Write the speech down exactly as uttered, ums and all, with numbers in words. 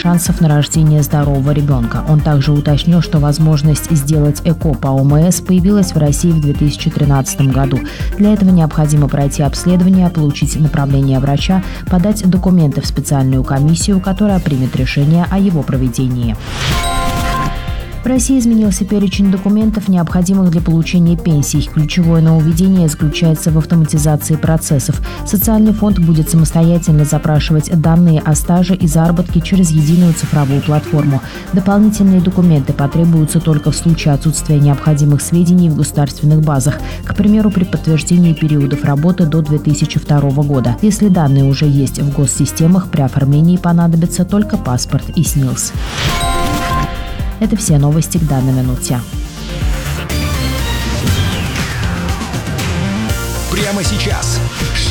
шансов на рождение здорового ребенка. Он также уточнил, что возможность сделать ЭКО по ОМС появилась в России в две тысячи тринадцатом году. Для этого необходимо пройти обследование, получить направление врача, подать документы в специальную комиссию, которая примет решение о его проведении. В России изменился перечень документов, необходимых для получения пенсий. Ключевое нововведение заключается в автоматизации процессов. Социальный фонд будет самостоятельно запрашивать данные о стаже и заработке через единую цифровую платформу. Дополнительные документы потребуются только в случае отсутствия необходимых сведений в государственных базах, к примеру, при подтверждении периодов работы до две тысячи второго года. Если данные уже есть в госсистемах, при оформлении понадобится только паспорт и СНИЛС. Это все новости к данной минуте. Прямо сейчас